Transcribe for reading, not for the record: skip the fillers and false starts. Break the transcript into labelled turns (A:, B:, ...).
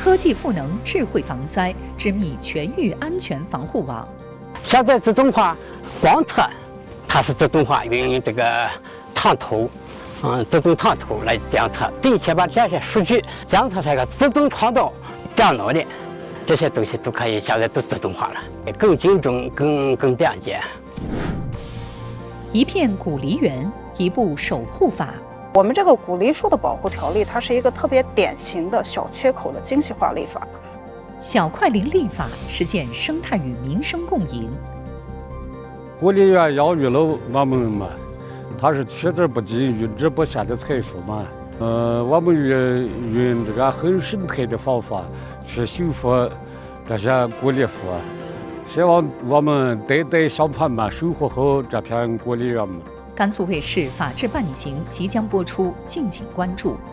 A: 科技赋能智慧防灾，织密全域安全防护网。
B: 现在自动化光测，它是自动化运用这个探头，自动探头来监测，并且把这些数据监测成一个自动传到电脑里，这些东西都可以现在都自动化了，更精准、更便捷。
A: 一片古梨园，一部守护法。
C: 我们这个古梨树的保护条例，它是一个特别典型的小切口的精细化立法。
A: 小块林立法，实践生态与民生共赢。
D: 古梨园养育了我们嘛，它是取之不尽、用之不竭的财富嘛。我们用这个很生态的方法去修复这些古梨树，希望我们代代相传嘛，守护好这片古梨园嘛。
A: 甘肃卫视《法治伴你行》即将播出，敬请关注。